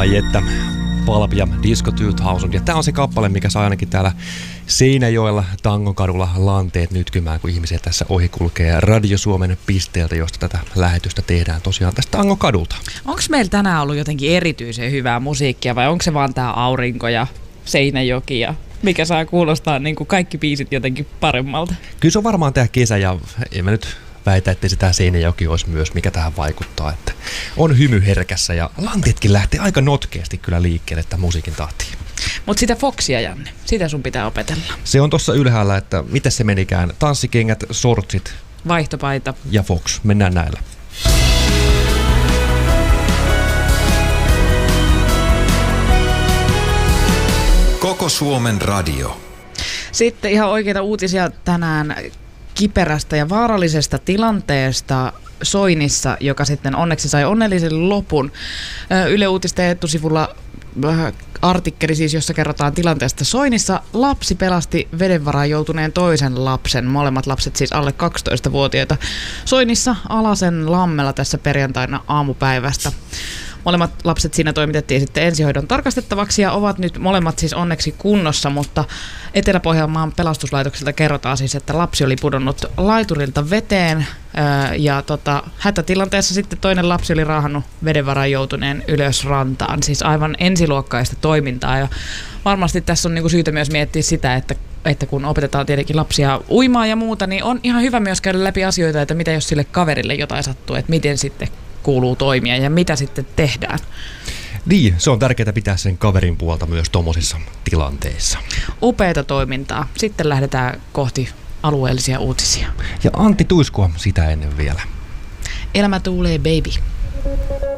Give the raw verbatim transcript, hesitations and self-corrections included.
Ai että, Pulp ja Disco kaksituhatta. Ja tää on se kappale, mikä saa ainakin täällä Seinäjoella Tangonkadulla lanteet nytkymään, kun ihmisiä tässä ohi kulkee Radio Suomen pisteeltä, josta tätä lähetystä tehdään tosiaan tästä Tangonkadulta. Onko meillä tänään ollut jotenkin erityisen hyvää musiikkia vai onko se vaan tää aurinko ja Seinäjoki ja mikä saa kuulostaa niin kuin kaikki biisit jotenkin paremmalta? Kyllä se on varmaan tää kesä ja en mä nyt väitä, ettei se tää Seinäjoki olisi myös, mikä tähän vaikuttaa. Että on hymy herkässä ja lanteetkin lähtee aika notkeasti kyllä liikkeelle tämän musiikin tahtiin. Mutta sitä Foxia, Janne, sitä sun pitää opetella. Se on tossa ylhäällä, että miten se menikään. Tanssikengät, sortsit. Vaihtopaita. Ja Fox. Mennään näillä. Koko Suomen radio. Sitten ihan oikeita uutisia tänään kiperästä ja vaarallisesta tilanteesta Soinissa, joka sitten onneksi sai onnellisen lopun. Yle Uutisten etusivulla artikkeli siis, jossa kerrotaan tilanteesta Soinissa. Lapsi pelasti veden varaan joutuneen toisen lapsen, molemmat lapset siis alle kaksitoistavuotiaita, Soinissa Alasen lammella tässä perjantaina aamupäivästä. Molemmat lapset siinä toimitettiin sitten ensihoidon tarkastettavaksi ja ovat nyt molemmat siis onneksi kunnossa, mutta Etelä-Pohjanmaan pelastuslaitokselta kerrotaan siis, että lapsi oli pudonnut laiturilta veteen ja tota, hätätilanteessa sitten toinen lapsi oli raahannut veden varaan joutuneen ylös rantaan. Siis aivan ensiluokkaista toimintaa ja varmasti tässä on niinku syytä myös miettiä sitä, että että kun opetetaan tietenkin lapsia uimaan ja muuta, niin on ihan hyvä myös käydä läpi asioita, että mitä jos sille kaverille jotain sattuu, että miten sitten kuuluu toimia ja mitä sitten tehdään. Niin, se on tärkeää pitää sen kaverin puolta myös tommosissa tilanteissa. Upeata toimintaa. Sitten lähdetään kohti alueellisia uutisia. Ja Antti Tuiskua sitä ennen vielä. Elämä tuulee, baby.